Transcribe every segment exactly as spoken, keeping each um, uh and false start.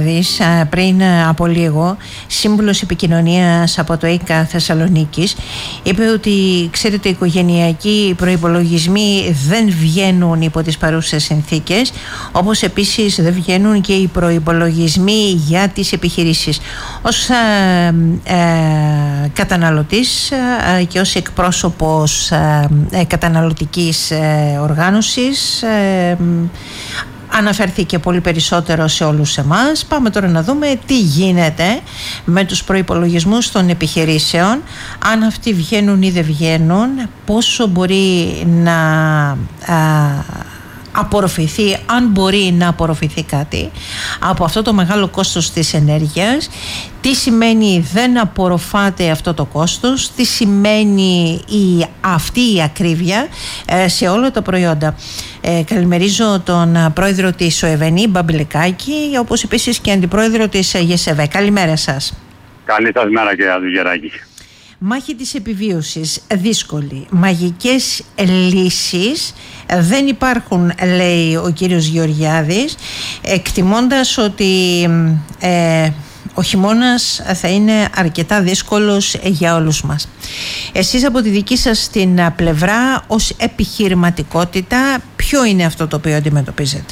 Γεωργιάδης πριν από λίγο, σύμβουλος επικοινωνίας από το ΙΚΑ Θεσσαλονίκης, είπε ότι ξέρετε, οι οικογενειακοί προϋπολογισμοί δεν βγαίνουν υπό τις παρούσες συνθήκες, όπως επίσης δεν βγαίνουν και οι προϋπολογισμοί για τις επιχειρήσεις. Ως ε, ε, καταναλωτής ε, και ως εκπρόσωπος ε, ε, καταναλωτικής ε, οργάνωσης ε, αναφερθήκε πολύ περισσότερο σε όλους εμάς. Πάμε τώρα να δούμε τι γίνεται με τους προϋπολογισμούς των επιχειρήσεων, αν αυτοί βγαίνουν ή δεν βγαίνουν, πόσο μπορεί να α, απορροφηθεί, αν μπορεί να απορροφηθεί κάτι από αυτό το μεγάλο κόστος της ενέργειας, τι σημαίνει δεν απορροφάται αυτό το κόστος, τι σημαίνει η, αυτή η ακρίβεια ε, σε όλα τα προϊόντα. Ε, καλημερίζω τον πρόεδρο της ΟΕΒΕΝΗ, Μπαμπηλικάκη, όπως επίσης και αντιπρόεδρο της ΓΕΣΕΒΕ. Καλημέρα σας. Καλή σας μέρα, κύριε Δουγεράκη. Μάχη της επιβίωσης, δύσκολη. Μαγικές λύσεις δεν υπάρχουν, λέει ο κύριος Γεωργιάδης, εκτιμώντας ότι ε, ο χειμώνας θα είναι αρκετά δύσκολος για όλους μας. Εσείς από τη δική σας την πλευρά, ως επιχειρηματικότητα, ποιο είναι αυτό το οποίο αντιμετωπίζετε?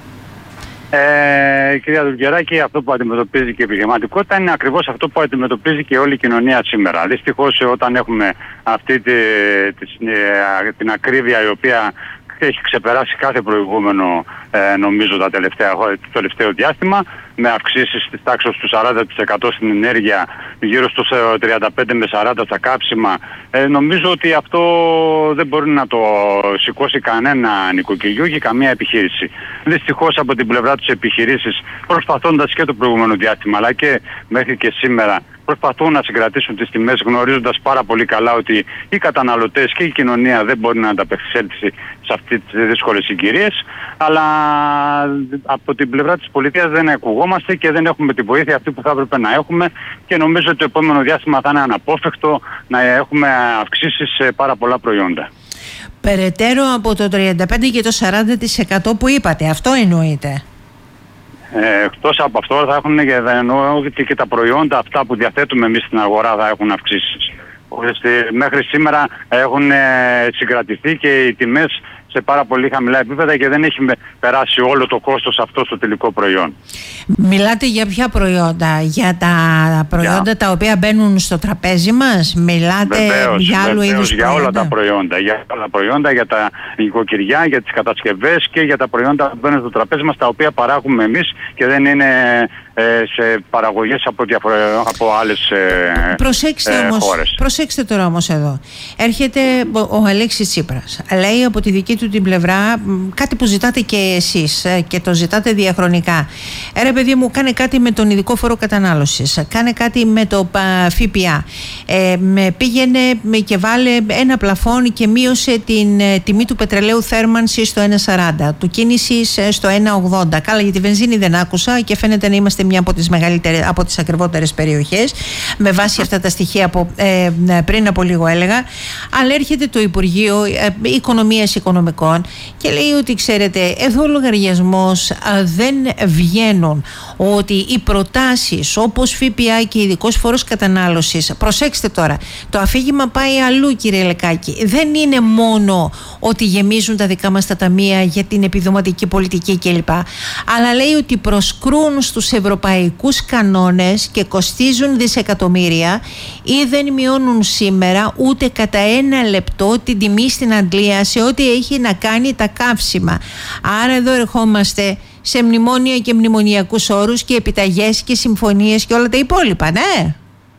Ε, κυρία Δουγεράκη, αυτό που αντιμετωπίζει και η επιχειρηματικότητα είναι ακριβώς αυτό που αντιμετωπίζει και όλη η κοινωνία σήμερα. Δυστυχώς, όταν έχουμε αυτή τη, τη, την ακρίβεια η οποία έχει ξεπεράσει κάθε προηγούμενο, ε, νομίζω, τα τελευταία, το τελευταίο διάστημα, με αυξήσεις της τάξης του σαράντα τοις εκατό στην ενέργεια, γύρω στους τριάντα πέντε με σαράντα στα κάψιμα. Ε, νομίζω ότι αυτό δεν μπορεί να το σηκώσει κανένα νοικοκυριό και καμία επιχείρηση. Δυστυχώς, από την πλευρά της επιχειρήσεις, προσπαθώντας και το προηγούμενο διάστημα αλλά και μέχρι και σήμερα, προσπαθούν να συγκρατήσουν τις τιμές, γνωρίζοντας πάρα πολύ καλά ότι οι καταναλωτές και η κοινωνία δεν μπορεί να ανταπεξέλθει σε αυτές τις δύσκολες συγκυρίες. Αλλά από την πλευρά της πολιτείας δεν ακουγόμαστε και δεν έχουμε τη βοήθεια αυτή που θα έπρεπε να έχουμε, και νομίζω ότι το επόμενο διάστημα θα είναι αναπόφευκτο να έχουμε αυξήσεις σε πάρα πολλά προϊόντα. Περαιτέρω από το τριάντα πέντε και το σαράντα τοις εκατό που είπατε, αυτό εννοείται? Ε, εκτός από αυτό θα έχουν και, εννοώ, και τα προϊόντα αυτά που διαθέτουμε εμείς στην αγορά θα έχουν αυξήσεις. Μέχρι σήμερα έχουν συγκρατηθεί και οι τιμές σε πάρα πολύ χαμηλά επίπεδα και δεν έχει περάσει όλο το κόστος αυτό στο τελικό προϊόν. Μιλάτε για ποια προϊόντα? Για τα προϊόντα yeah. τα οποία μπαίνουν στο τραπέζι μας? Μιλάτε βεβαίως, για άλλου βεβαίως, είδους για προϊόντα? όλα τα προϊόντα. Για όλα τα προϊόντα, για τα νοικοκυριά, για τις κατασκευές και για τα προϊόντα που μπαίνουν στο τραπέζι μας, τα οποία παράγουμε εμείς και δεν είναι ε, σε παραγωγές από, διαφορο... από άλλες ε, προσέξτε ε, όμως, χώρες. Προσέξτε τώρα όμως εδώ. Έρχεται ο Αλέξης Τσίπρας. Λέει από τη δική του την πλευρά κάτι που ζητάτε και εσείς και το ζητάτε διαχρονικά. Ε, ρε παιδί μου, κάνε κάτι με τον ειδικό φόρο κατανάλωσης, κάνε κάτι με το ΦΠΑ, ε, με πήγαινε και βάλε ένα πλαφόν και μείωσε την ε, τιμή του πετρελαίου θέρμανσης στο ένα σαράντα, του κίνησης στο ένα ογδόντα. Καλά, για τη βενζίνη δεν άκουσα και φαίνεται να είμαστε μια από τις μεγαλύτερες, από τις ακριβότερες περιοχές, με βάση αυτά τα στοιχεία που ε, πριν από λίγο έλεγα. Αλλά έρχεται το Υπουργείο ε, Οικονομίας Οικονομικών και λέει ότι ξέρετε, εδώ ο λογαριασμός δεν βγαίνουν, ότι οι προτάσεις όπως ΦΠΑ και ειδικός φόρος κατανάλωσης, προσέξτε τώρα, το αφήγημα πάει αλλού, κύριε Λεκάκη. Δεν είναι μόνο ότι γεμίζουν τα δικά μας τα ταμεία για την επιδοματική πολιτική κλπ. Αλλά λέει ότι προσκρούν στους ευρωπαϊκούς κανόνες και κοστίζουν δισεκατομμύρια ή δεν μειώνουν σήμερα ούτε κατά ένα λεπτό την τιμή στην Αγγλία σε ό,τι έχει να κάνει τα καύσιμα. Άρα εδώ ερχόμαστε σε μνημόνια και μνημονιακούς όρους και επιταγές και συμφωνίες και όλα τα υπόλοιπα, ναι.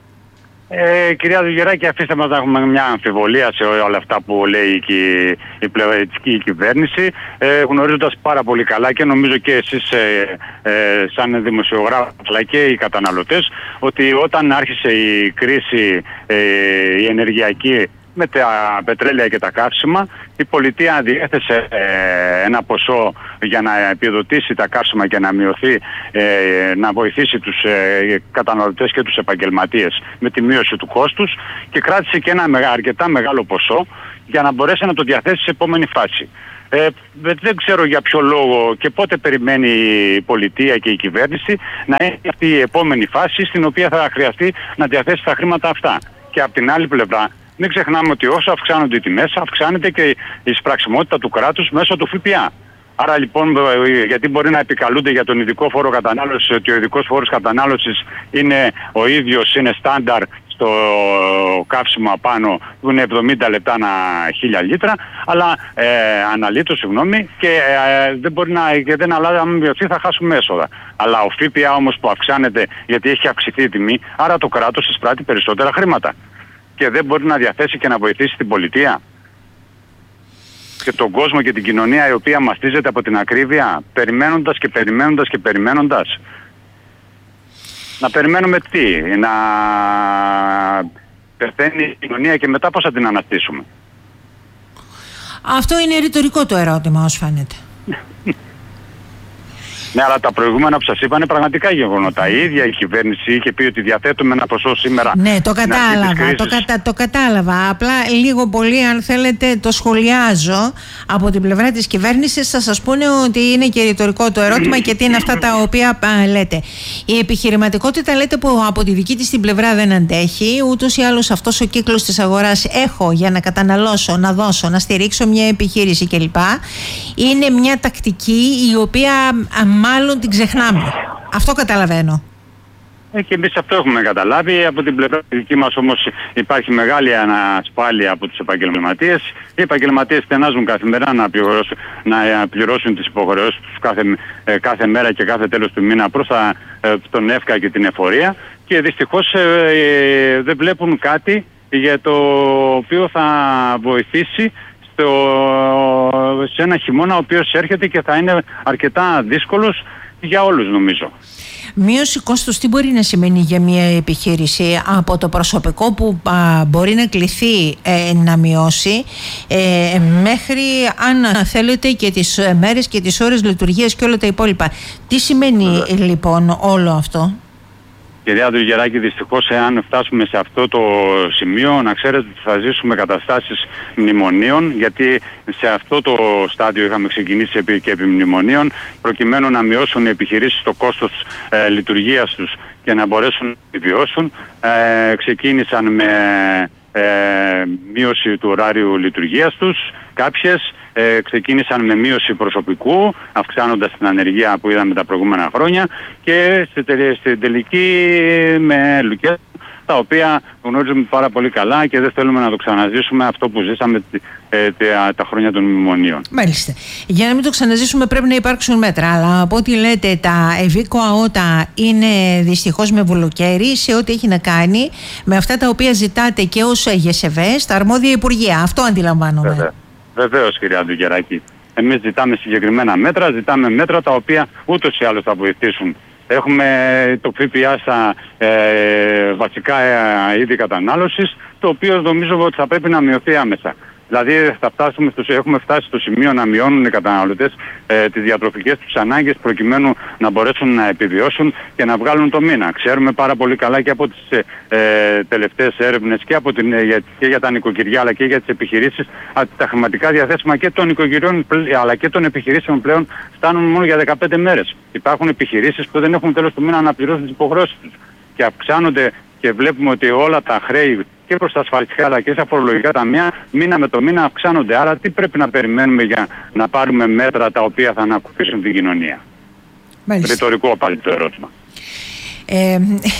Ε, κυρία Δουγεράκη, αφήστε μας να έχουμε μια αμφιβολία σε όλα αυτά που λέει και η, η, η κυβέρνηση, ε, γνωρίζοντας πάρα πολύ καλά και νομίζω και εσείς ε, ε, σαν δημοσιογράφοι αλλά και οι καταναλωτές, ότι όταν άρχισε η κρίση ε, η ενεργειακή με τα πετρέλαια και τα καύσιμα, η πολιτεία διέθεσε ε, ένα ποσό για να επιδοτήσει τα καύσιμα και να μειωθεί, ε, να βοηθήσει τους ε, καταναλωτές και τους επαγγελματίες με τη μείωση του κόστους, και κράτησε και ένα αρκετά μεγάλο ποσό για να μπορέσει να το διαθέσει σε επόμενη φάση. Ε, δεν ξέρω για ποιο λόγο και πότε περιμένει η πολιτεία και η κυβέρνηση να είναι αυτή η επόμενη φάση στην οποία θα χρειαστεί να διαθέσει τα χρήματα αυτά. Και από την άλλη πλευρά, μην ξεχνάμε ότι όσο αυξάνονται οι τιμές, αυξάνεται και η σπραξιμότητα του κράτους μέσω του ΦΠΑ. Άρα λοιπόν, γιατί μπορεί να επικαλούνται για τον ειδικό φόρο κατανάλωσης ότι ο ειδικός φόρος κατανάλωσης είναι ο ίδιος, είναι στάνταρ στο καύσιμο απάνω που είναι εβδομήντα λεπτά ανά χίλια λίτρα, αλλά ε, αναλύτως, συγγνώμη, και ε, δεν μπορεί να, και δεν αλλάζει, αν μειωθεί θα χάσουμε έσοδα. Αλλά ο ΦΠΑ όμως που αυξάνεται γιατί έχει αυξηθεί η τιμή, άρα το κράτος εισπράττει περισσότερα χρήματα και δεν μπορεί να διαθέσει και να βοηθήσει την πολιτεία και τον κόσμο και την κοινωνία η οποία μαστίζεται από την ακρίβεια, περιμένοντας και περιμένοντας και περιμένοντας. Να περιμένουμε τι, να πεθαίνει η κοινωνία και μετά πώς θα την αναστήσουμε? Αυτό είναι ρητορικό το ερώτημα, ως φαίνεται. Ναι, αλλά τα προηγούμενα που σας είπα είναι πραγματικά γεγονότα. Η ίδια η κυβέρνηση είχε πει ότι διαθέτουμε ένα ποσό σήμερα. Ναι, το κατάλαβα, το, κατα, το κατάλαβα. Απλά λίγο πολύ, αν θέλετε, το σχολιάζω από την πλευρά της κυβέρνησης. Θα σας πούνε ότι είναι και ρητορικό το ερώτημα και τι είναι αυτά τα οποία α, λέτε. Η επιχειρηματικότητα, λέτε, που από τη δική της την πλευρά δεν αντέχει. Ούτως ή άλλως αυτός ο κύκλος της αγοράς, έχω για να καταναλώσω, να δώσω, να στηρίξω μια επιχείρηση κλπ. Είναι μια τακτική η οποία μάλλον την ξεχνάμε. Αυτό καταλαβαίνω. Ε, και εμείς αυτό έχουμε καταλάβει. Από την πλευρά δική μας όμως υπάρχει μεγάλη ανασφάλεια από τους επαγγελματίες. Οι επαγγελματίες στενάζουν καθημερινά να πληρώσουν, να πληρώσουν τις υποχρεώσεις τους κάθε, κάθε μέρα και κάθε τέλος του μήνα προς τα, τον ΕΦΚΑ και την εφορία, και δυστυχώς ε, δεν βλέπουν κάτι για το οποίο θα βοηθήσει σε ένα χειμώνα ο οποίος έρχεται και θα είναι αρκετά δύσκολος για όλους, νομίζω. Μείωση κόστος τι μπορεί να σημαίνει για μια επιχείρηση, από το προσωπικό που α, μπορεί να κληθεί ε, να μειώσει ε, μέχρι, αν θέλετε, και τις μέρες και τις ώρες λειτουργίας και όλα τα υπόλοιπα. Τι σημαίνει ε, λοιπόν όλο αυτό? Κυρία Αντριγεράκη, δυστυχώς εάν φτάσουμε σε αυτό το σημείο, να ξέρετε ότι θα ζήσουμε καταστάσεις μνημονίων, γιατί σε αυτό το στάδιο είχαμε ξεκινήσει επί και επί μνημονίων, προκειμένου να μειώσουν οι επιχειρήσεις το κόστος ε, λειτουργίας τους και να μπορέσουν να επιβιώσουν. Ε, ξεκίνησαν με ε, μείωση του ωράριου λειτουργίας τους, κάποιες Ε, ξεκίνησαν με μείωση προσωπικού, αυξάνοντας την ανεργία που είδαμε τα προηγούμενα χρόνια, και στην τε, τελική με λουκές, τα οποία γνωρίζουμε πάρα πολύ καλά και δεν θέλουμε να το ξαναζήσουμε αυτό που ζήσαμε ε, τα, τα χρόνια των μνημονίων. Μάλιστα. Για να μην το ξαναζήσουμε πρέπει να υπάρξουν μέτρα, αλλά από ό,τι λέτε τα ευήκο αότα είναι δυστυχώς με βουλοκαίρι σε ό,τι έχει να κάνει με αυτά τα οποία ζητάτε και ως ΓΕΣΕΒΕ στα αρμόδια υπουργεία. Αυτό αντιλαμβάνομαι. Βέβαια. Βεβαίως, κυρία Αντριγεράκη. Εμείς ζητάμε συγκεκριμένα μέτρα, ζητάμε μέτρα τα οποία ούτως ή άλλως θα βοηθήσουν. Έχουμε το ΦΠΑ στα ε, βασικά ε, είδη κατανάλωσης, το οποίο νομίζω ότι θα πρέπει να μειωθεί άμεσα. Δηλαδή θα φτάσουμε στο, έχουμε φτάσει στο σημείο να μειώνουν οι καταναλωτές ε, τις διατροφικές τους ανάγκες προκειμένου να μπορέσουν να επιβιώσουν και να βγάλουν το μήνα. Ξέρουμε πάρα πολύ καλά και από τις ε, ε, τελευταίες έρευνες και, από την, ε, και για τα νοικοκυριά αλλά και για τις επιχειρήσεις, ότι τα χρηματικά διαθέσιμα και των νοικοκυριών αλλά και των επιχειρήσεων πλέον φτάνουν μόνο για δεκαπέντε μέρες. Υπάρχουν επιχειρήσεις που δεν έχουν τέλος του μήνα να πληρώσουν τις υποχρεώσεις τους και αυξάνονται, και βλέπουμε ότι όλα τα χρέη και προς τα ασφαλιστικά αλλά και στα φορολογικά ταμεία μήνα με το μήνα αυξάνονται. Άρα τι πρέπει να περιμένουμε για να πάρουμε μέτρα τα οποία θα ανακουφίσουν την κοινωνία? Ρητορικό πάλι το ερώτημα. Ε,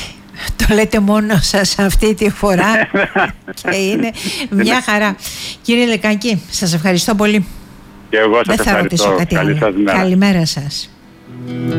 το λέτε μόνο σας αυτή τη φορά και είναι μια χαρά. Κύριε Λεκάκη, σας ευχαριστώ πολύ. Και εγώ σας Δεν θα ευχαριστώ. ρωτήσω κάτι άλλο. Καλημέρα σας.